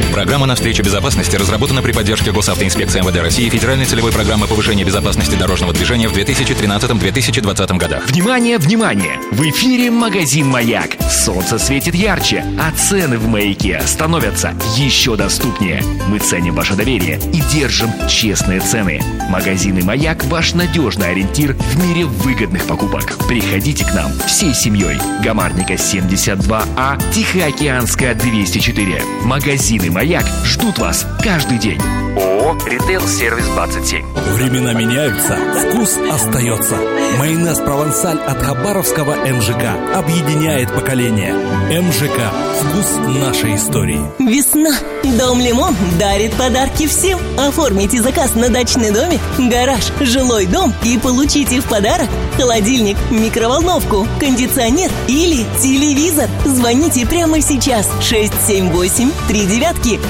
Программа «Навстречу безопасности» разработана при поддержке Госавтоинспекции МВД России и Федеральной целевой программы повышения безопасности дорожного движения в 2013-2020 годах. Внимание, внимание! В эфире магазин «Маяк». Солнце светит ярче, а цены в «Маяке» становятся еще доступнее. Мы ценим ваше доверие и держим честные цены. Магазин «Маяк» – ваш надежный ориентир в мире выгодных покупок. Приходите к нам всей семьей. Гамарника 72А, Тихоокеанская 204. Магазины «Маяк» ждут вас каждый день. ООО «Ритейл Сервис 27». Времена меняются, вкус остается. Майонез «Провансаль» от хабаровского МЖК объединяет поколения. МЖК – вкус нашей истории. Весна. Дом Лимон дарит подарки всем. Оформите заказ на дачный домик, гараж, жилой дом и получите в подарок холодильник, микроволновку, кондиционер или телевизор. Звоните прямо сейчас. 678-39.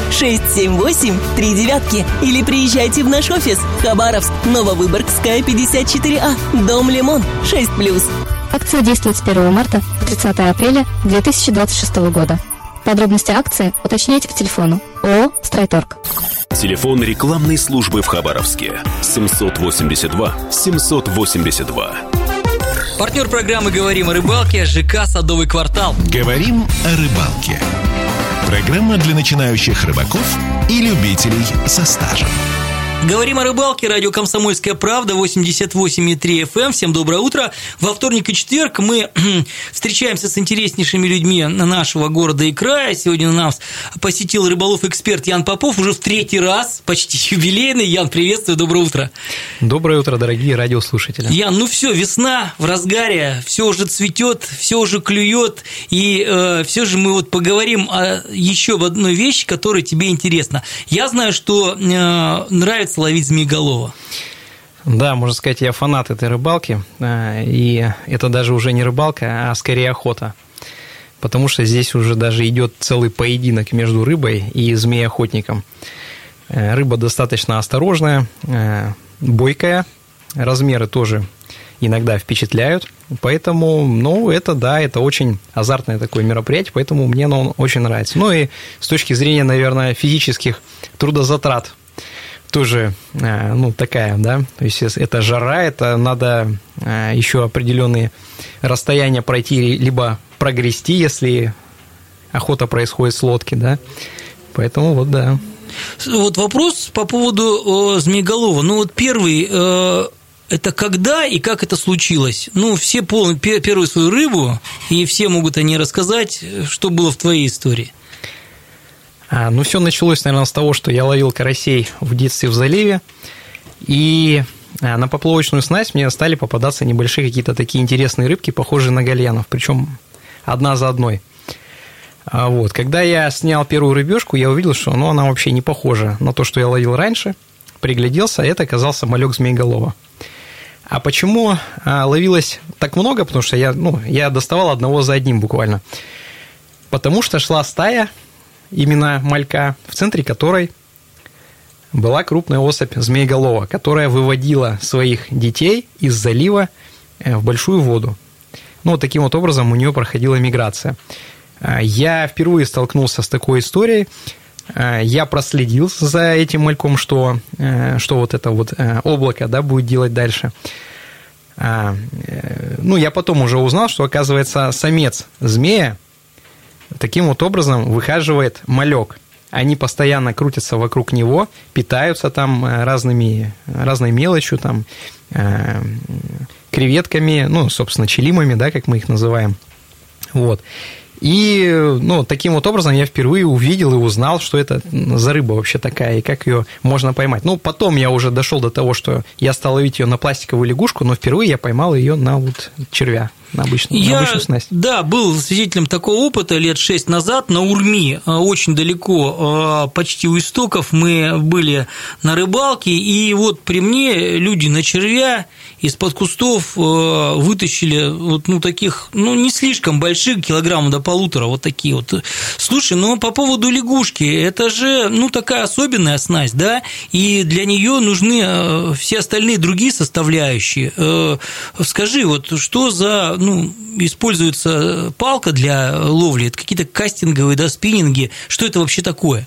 678-39. Или приезжайте в наш офис. Хабаровск, Нововыборгская, 54А. Дом Лимон, 6+. Акция действует с 1 марта по 30 апреля 2026 года. Подробности акции уточняйте по телефону ООО «Стройторг». Телефон рекламной службы в Хабаровске 782 782. Партнер программы «Говорим о рыбалке» ЖК «Садовый квартал». Говорим о рыбалке. Программа для начинающих рыбаков и любителей со стажем. Говорим о рыбалке, радио «Комсомольская правда», 88,3 FM. Всем доброе утро. Во вторник и четверг мы встречаемся с интереснейшими людьми нашего города и края. Сегодня нас посетил рыболов-эксперт Ян Попов уже в третий раз, почти юбилейный. Ян, приветствую, доброе утро. Доброе утро, дорогие радиослушатели. Ян, ну все, весна в разгаре, все уже цветет, все уже клюет, и все же мы вот поговорим еще об одной вещи, которая тебе интересна. Я знаю, что нравится ловить змееголова. Да, можно сказать, я фанат этой рыбалки, и это даже уже не рыбалка, а скорее охота, потому что здесь уже даже идет целый поединок между рыбой и змееохотником. Рыба достаточно осторожная, бойкая, размеры тоже иногда впечатляют, поэтому, ну, это очень азартное такое мероприятие, поэтому мне оно очень нравится. Ну и с точки зрения, наверное, физических трудозатрат, тоже, ну, такая, да, то есть это жара, это надо еще определенные расстояния пройти, либо прогрести, если охота происходит с лодки, да, поэтому вот, да. Вот вопрос по поводу змееголова, ну, вот первый, это когда и как это случилось? Ну, все первую свою рыбу, и все могут о ней рассказать, что было в твоей истории. Ну, все началось, наверное, с того, что я ловил карасей в детстве в заливе, и на поплавочную снасть мне стали попадаться небольшие какие-то такие интересные рыбки, похожие на гальянов, причем одна за одной. Вот. Когда я снял первую рыбешку, я увидел, что она вообще не похожа на то, что я ловил раньше, пригляделся, это оказался малек змееголова. А почему ловилось так много? Потому что я доставал одного за одним буквально. Потому что шла стая, именно малька, в центре которой была крупная особь змееголова, которая выводила своих детей из залива в большую воду. Ну, вот таким вот образом у нее проходила миграция. Я впервые столкнулся с такой историей. Я проследил за этим мальком, что вот это вот облако, да, будет делать дальше. Ну, я потом уже узнал, что, оказывается, самец змея таким вот образом выхаживает малек. Они постоянно крутятся вокруг него, питаются там разной мелочью, там, креветками, ну, собственно, челимами, да, как мы их называем. Вот. И, ну, таким вот образом я впервые увидел и узнал, что это за рыба вообще такая, и как ее можно поймать. Ну, потом я уже дошел до того, что я стал ловить ее на пластиковую лягушку, но впервые я поймал ее на вот червя, на обычную снасть. Да, был свидетелем такого опыта лет 6 назад на Урми, очень далеко, почти у истоков, мы были на рыбалке, и вот при мне люди на червя из-под кустов вытащили вот, ну, таких, ну, не слишком больших, килограмма до 1,5, вот такие вот. Слушай, ну, по поводу лягушки, это же, ну, такая особенная снасть, да, и для нее нужны все остальные другие составляющие. Скажи, вот что за, ну, используется палка для ловли, это какие-то кастинговые, да, спиннинги, что это вообще такое?